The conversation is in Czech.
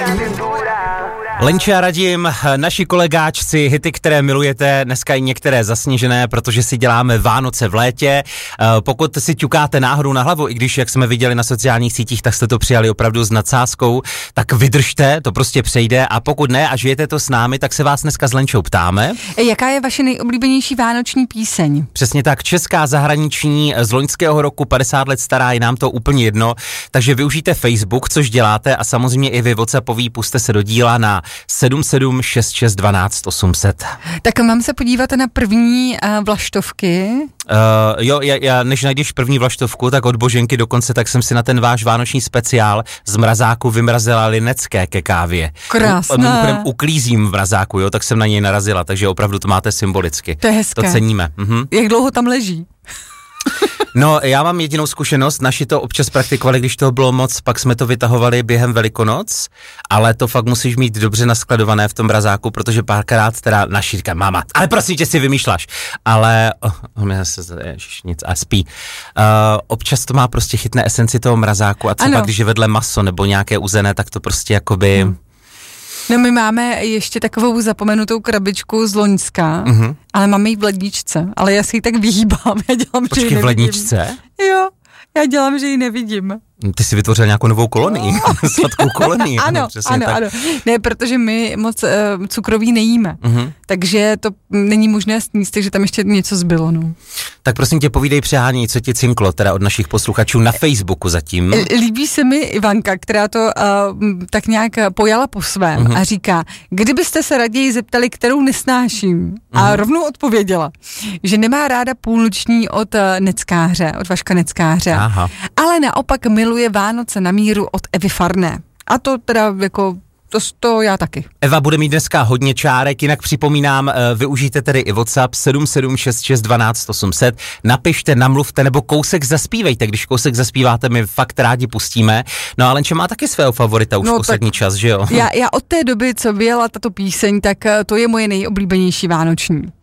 Lenča a Radim, naši kolegáčci, hity, které milujete, dneska i některé zasněžené, protože si děláme Vánoce v létě. Pokud si ťukáte náhodou na hlavu, i když, jak jsme viděli na sociálních sítích, tak jste to přijali opravdu s nadsázkou, tak vydržte, to prostě přejde, a pokud ne a žijete to s námi, tak se vás dneska s Lenčou ptáme. Jaká je vaše nejoblíbenější vánoční píseň? Přesně tak, česká, zahraniční, z loňského roku, 50 let stará, je nám to úplně jedno, takže využijte Facebook, což děláte, a samozřejmě i vy WhatsAppový, puste se do díla na 776612800. Tak mám se podívat na první vlaštovky. Já než najdeš první vlaštovku, tak od Boženky dokonce, tak jsem si na ten váš vánoční speciál z mrazáku vymrazila linecké ke kávě. Krásné. Mimochodem uklízím v mrazáku, tak jsem na něj narazila, takže opravdu to máte symbolicky. To je hezké. To ceníme. Jak dlouho tam leží? No, já mám jedinou zkušenost, naši to občas praktikovali, když toho bylo moc, pak jsme to vytahovali během Velikonoc, ale to fakt musíš mít dobře naskladované v tom mrazáku, protože párkrát teda naši říká, máma, ale prosím tě, si vymýšláš, ale nic a spí. Občas to má prostě chytné esenci toho mrazáku a třeba když je vedle maso nebo nějaké uzené, tak to prostě jakoby... No, my máme ještě takovou zapomenutou krabičku z Loňska, ale máme ji v ledničce, ale já si ji tak vyhýbám. Já dělám, že ji nevidím. V ledničce? Jo, já dělám, že ji nevidím. Ty jsi vytvořil nějakou novou kolonii, sladkou kolonii. Ano. Ne, protože my moc cukroví nejíme, takže to není možné sníst, takže tam ještě něco zbylo. No. Tak prosím tě, povídej přehání, co ti cinklo teda od našich posluchačů na Facebooku zatím. Líbí se mi Ivanka, která to tak nějak pojala po svém a říká, kdybyste se raději zeptali, kterou nesnáším, a rovnou odpověděla, že nemá ráda půlnoční od Neckáře, od Vaška Neckáře, ale naopak miluje Vánoce na míru od Evy Farné. A to teda jako... To já taky. Eva bude mít dneska hodně čárek, jinak připomínám, využijte tedy i WhatsApp 776612800, napište, namluvte nebo kousek zaspívejte, když kousek zaspíváte, my fakt rádi pustíme. No a Lenča má taky svého favorita už poslední čas, že jo? Já od té doby, co vyjela tato píseň, tak to je moje nejoblíbenější vánoční.